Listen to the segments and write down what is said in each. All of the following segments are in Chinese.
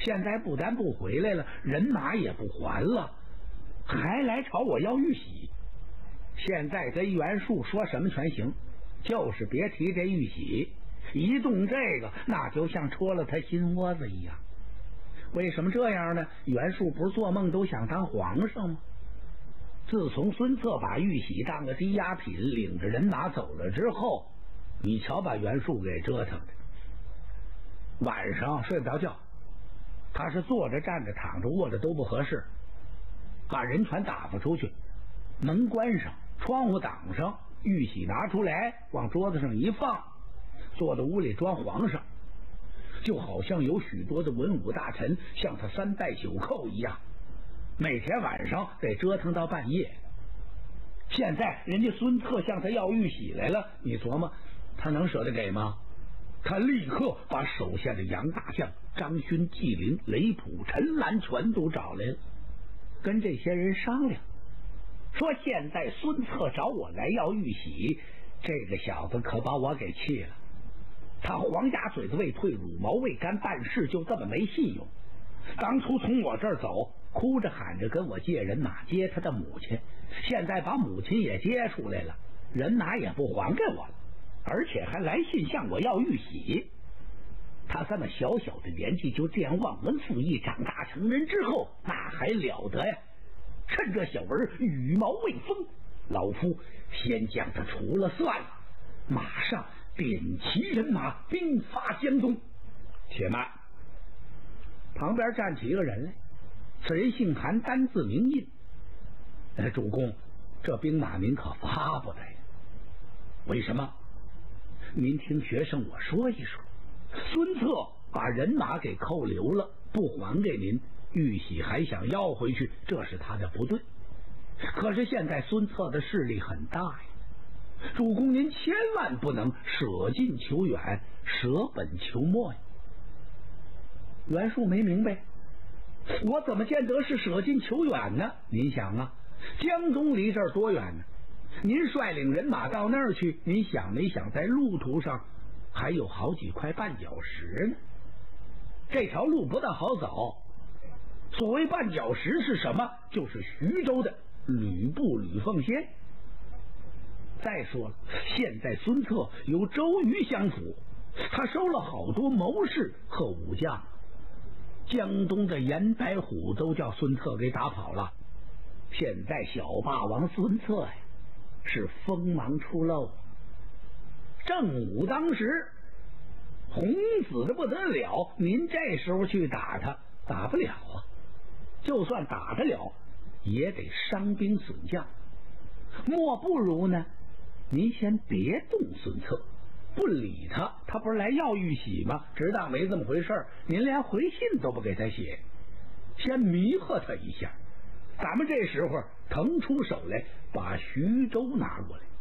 现在不但不回来了，人马也不还了，还来朝我要玉玺。现在这袁术说什么全行，就是别提这玉玺。一动这个，那就像戳了他心窝子一样。为什么这样呢？袁术不是做梦都想当皇上吗？自从孙策把玉玺当个抵押品，领着人马走了之后，你瞧把袁术给折腾的。晚上睡不着觉，他是坐着站着躺着卧着都不合适，把人全打发出去，门关上，窗户挡上，玉玺拿出来往桌子上一放，坐在屋里装皇上，就好像有许多的文武大臣向他三拜九叩一样，每天晚上得折腾到半夜。现在人家孙策向他要玉玺来了，你琢磨他能舍得给吗？他立刻把手下的杨大将张勋、纪灵、雷普、陈兰全都找来了，跟这些人商量，说现在孙策找我来要玉玺，这个小子可把我给气了。他黄牙嘴子未退，乳毛未干，办事就这么没信用。当初从我这儿走，哭着喊着跟我借人马接他的母亲，现在把母亲也接出来了，人马也不还给我了，而且还来信向我要玉玺。他这么小小的年纪就这样忘恩负义，长大成人之后那还了得呀！趁这小儿羽毛未丰，老夫先将他除了算了，马上点齐人马，兵发江东。且慢，旁边站起一个人来，此人姓韩，单字名印。主公，这兵马您可发不得呀。为什么？您听学生我说一说。孙策把人马给扣留了，不还给您，玉玺还想要回去，这是他的不对。可是现在孙策的势力很大呀，主公您千万不能舍近求远，舍本求末呀。袁术没明白，我怎么见得是舍近求远呢？您想啊，江东离这儿多远呢？您率领人马到那儿去，您想没想在路途上还有好几块绊脚石呢？这条路不大好走。所谓绊脚石是什么？就是徐州的吕布吕奉先。再说了，现在孙策有周瑜相辅，他收了好多谋士和武将，江东的严白虎都叫孙策给打跑了。现在小霸王孙策呀，是锋芒初露，正午当时，红紫的不得了，您这时候去打他，打不了啊。就算打得了，也得伤兵损将。莫不如呢，您先别动孙策，不理他，他不是来要玉玺吗？只当没这么回事，您连回信都不给他写，先迷惑他一下，咱们这时候腾出手来把徐州拿过来。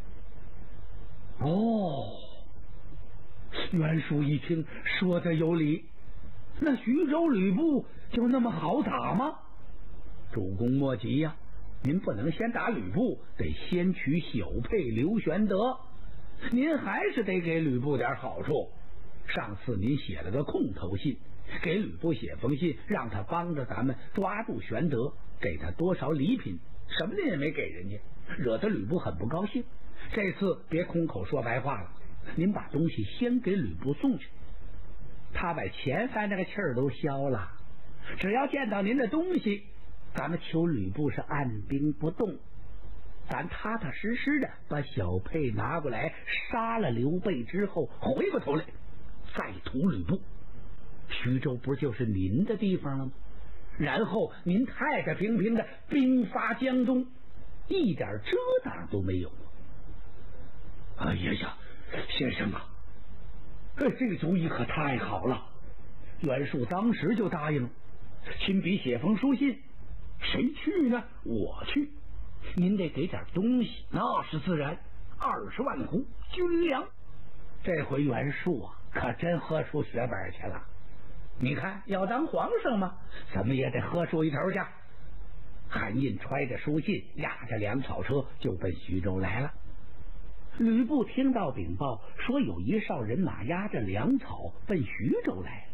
哦，袁术一听说的有理，那徐州吕布就那么好打吗？主公莫急呀，您不能先打吕布，得先取小沛刘玄德，您还是得给吕布点好处。上次您写了个空头信，给吕布写封信，让他帮着咱们抓住玄德，给他多少礼品，什么也没给人家，惹得吕布很不高兴。这次别空口说白话了，您把东西先给吕布送去，他把前番那个气儿都消了，只要见到您的东西，咱们求吕布是按兵不动，咱踏踏实实的把小沛拿过来，杀了刘备之后，回过头来再屠吕布。徐州不就是您的地方了吗？然后您太太平平的兵发江东，一点遮挡都没有。哎呀呀，先生啊，这个主意可太好了。袁术当时就答应了，亲笔写封书信。谁去呢？我去。您得给点东西，那是自然，20万斛军粮。这回袁术啊，可真喝出血本去了。你看，要当皇上嘛，怎么也得喝出一头去。韩印揣着书信，压着粮草车就奔徐州来了。吕布听到禀报，说有一哨人马押着粮草奔徐州来了。